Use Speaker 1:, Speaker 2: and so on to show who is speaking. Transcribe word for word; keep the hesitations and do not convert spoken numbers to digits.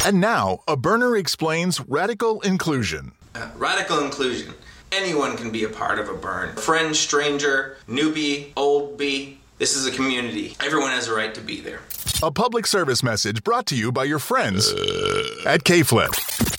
Speaker 1: And now, A Burner explains radical inclusion.
Speaker 2: Uh, radical inclusion. Anyone can be a part of a burn. Friend, stranger, newbie, old bee. This is a community. Everyone has a right to be there.
Speaker 1: A public service message brought to you by your friends at K-Flip.